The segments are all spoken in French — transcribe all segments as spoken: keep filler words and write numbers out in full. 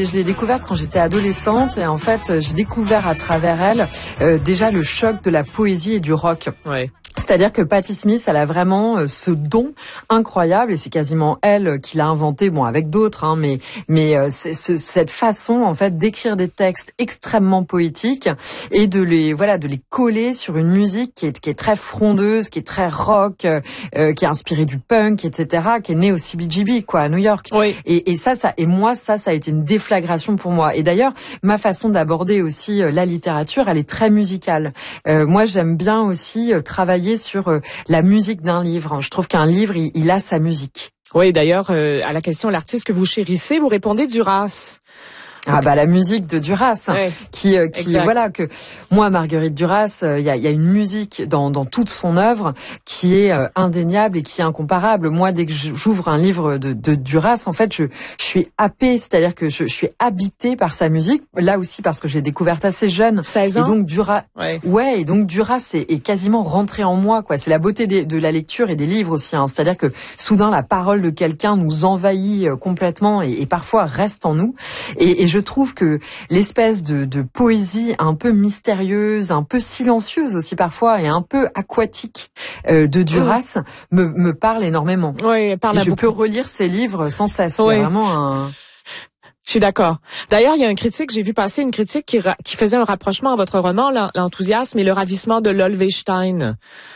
l'ai, je l'ai découverte quand j'étais adolescente et en fait, j'ai découvert à travers elle euh, déjà le choc de la poésie et du rock. Ouais. C'est-à-dire que Patti Smith, elle a vraiment euh, ce don incroyable et c'est quasiment elle qui l'a inventé, bon avec d'autres, hein, mais mais euh, c'est, c'est, cette façon en fait d'écrire des textes extrêmement poétiques et de les voilà de les coller sur une musique qui est qui est très frondeuse, qui est très rock, euh, qui est inspirée du punk, et cetera, qui est née au C B G B quoi à New York. Oui. Et, et ça, ça et moi ça, ça a été une déflagration pour moi. Et d'ailleurs, ma façon d'aborder aussi euh, la littérature, elle est très musicale. Euh, moi, j'aime bien aussi euh, travailler sur euh, la musique d'un livre. Je trouve qu'un livre, il, il a sa musique. Oui, d'ailleurs, euh, à la question l'artiste que vous chérissez, vous répondez Duras. Ah bah la musique de Duras, hein, ouais, qui euh, qui exact. voilà que moi Marguerite Duras, il euh, y a il y a une musique dans dans toute son œuvre qui est euh, indéniable et qui est incomparable. Moi dès que j'ouvre un livre de de Duras, en fait je je suis happée, c'est-à-dire que je, je suis habitée par sa musique. Là aussi parce que j'ai découverte assez jeune. seize ans. Et donc Duras, ouais. ouais, et donc Duras est, est quasiment rentré en moi quoi. C'est la beauté des, de la lecture et des livres aussi. Hein. C'est-à-dire que soudain la parole de quelqu'un nous envahit euh, complètement et, et parfois reste en nous. Et, et je trouve que l'espèce de, de poésie un peu mystérieuse, un peu silencieuse aussi parfois et un peu aquatique euh, de Duras mmh. me, me parle énormément. Oui, parle et à je beaucoup. peux relire ses livres sans cesse. Oui. Il y a vraiment un... Je suis d'accord. D'ailleurs, il y a un critique, j'ai vu passer une critique qui, qui faisait un rapprochement à votre roman, L'enthousiasme et le ravissement de l'Olvestein.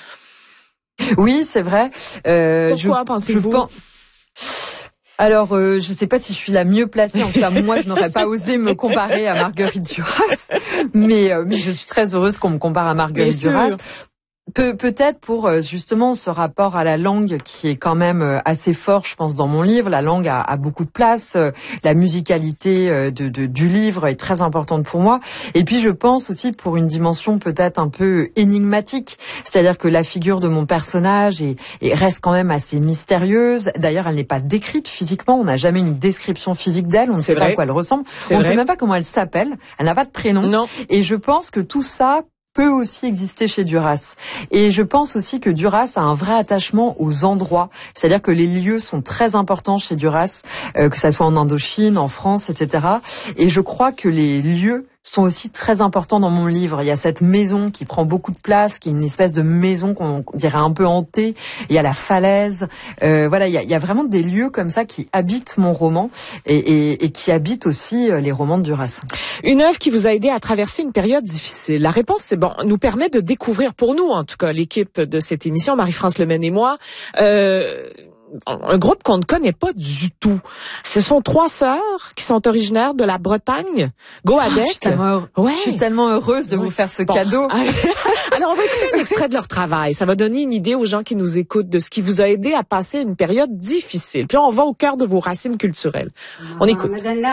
Oui, c'est vrai. Euh, Pourquoi pensez-vous? Je pense... Alors, euh, je ne sais pas si je suis la mieux placée. En tout cas, moi, je n'aurais pas osé me comparer à Marguerite Duras, mais euh, mais je suis très heureuse qu'on me compare à Marguerite Duras. Pe- peut-être pour justement ce rapport à la langue qui est quand même assez fort, je pense, dans mon livre. La langue a, a beaucoup de place. La musicalité de, de, du livre est très importante pour moi. Et puis, je pense aussi pour une dimension peut-être un peu énigmatique. C'est-à-dire que la figure de mon personnage est, est, reste quand même assez mystérieuse. D'ailleurs, elle n'est pas décrite physiquement. On n'a jamais une description physique d'elle. On ne sait pas à quoi elle ressemble. On ne sait même pas comment elle s'appelle. Elle n'a pas de prénom. Non. Et je pense que tout ça peut aussi exister chez Duras. Et je pense aussi que Duras a un vrai attachement aux endroits. C'est-à-dire que les lieux sont très importants chez Duras, euh, que ça soit en Indochine, en France, et cetera. Et je crois que les lieux sont aussi très importants dans mon livre. Il y a cette maison qui prend beaucoup de place, qui est une espèce de maison qu'on dirait un peu hantée. Il y a la falaise. Euh, voilà, il y, a, il y a vraiment des lieux comme ça qui habitent mon roman et, et, et qui habitent aussi les romans de Duras. Une œuvre qui vous a aidé à traverser une période difficile. La réponse, c'est bon, nous permet de découvrir pour nous, en tout cas, l'équipe de cette émission, Marie-France Lemaine et moi, euh, un groupe qu'on ne connaît pas du tout. Ce sont trois sœurs qui sont originaires de la Bretagne. Go Adec. Oh, je, suis tellement ouais. je suis tellement heureuse de oui. vous faire ce bon. cadeau. Alors, on va écouter un extrait de leur travail. Ça va donner une idée aux gens qui nous écoutent de ce qui vous a aidé à passer une période difficile. Puis on va au cœur de vos racines culturelles. On écoute.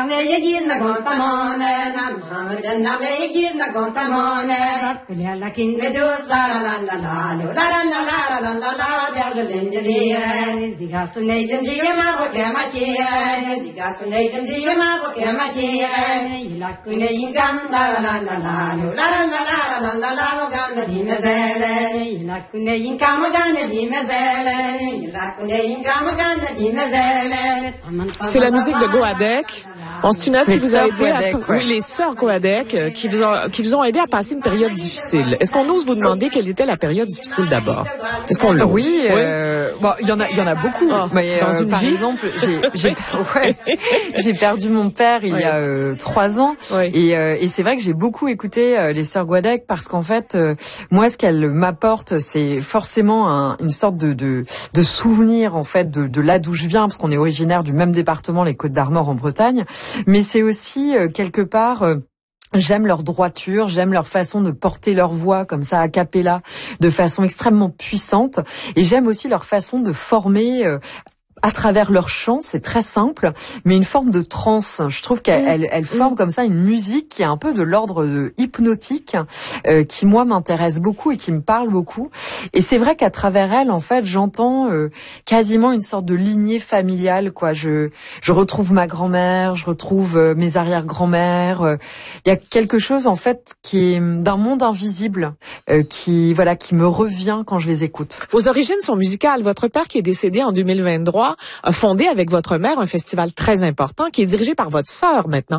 C'est la musique de Go Adec. Bon, c'est une œuvre qui vous a aidé à... Adec, ouais. Oui, les sœurs Go Adec, euh, qui vous ont, qui vous ont aidé à passer une période difficile. Est-ce qu'on ose vous demander quelle était la période difficile d'abord? Est-ce qu'on l'ose? Oui, euh, oui. Bon, il y en a, il y en a beaucoup. Oh, mais, dans euh, une par vie? exemple, j'ai, j'ai, ouais, j'ai perdu mon père il oui. y a euh, trois ans, oui. et, euh, et c'est vrai que j'ai beaucoup écouté euh, les sœurs Go Adec parce qu'en fait, euh, moi, ce qu'elles m'apportent, c'est forcément un, une sorte de, de, de souvenir en fait de, de là d'où je viens, parce qu'on est originaire du même département, les Côtes-d'Armor en Bretagne, mais c'est aussi euh, quelque part. Euh, J'aime leur droiture, j'aime leur façon de porter leur voix comme ça a cappella de façon extrêmement puissante, et j'aime aussi leur façon de former euh, à travers leur chant, c'est très simple, mais une forme de transe. Je trouve qu'elle elle, elle forme comme ça une musique qui est un peu de l'ordre de hypnotique, euh, qui moi m'intéresse beaucoup et qui me parle beaucoup. Et c'est vrai qu'à travers elle, en fait, j'entends euh, quasiment une sorte de lignée familiale, quoi. Je je retrouve ma grand-mère, je retrouve euh, mes arrière-grand-mères. Euh, il y a quelque chose en fait qui est d'un monde invisible, euh, qui voilà, qui me revient quand je les écoute. Vos origines sont musicales. Votre père, qui est décédé en deux mille vingt-trois, a fondé avec votre mère un festival très important qui est dirigé par votre sœur maintenant.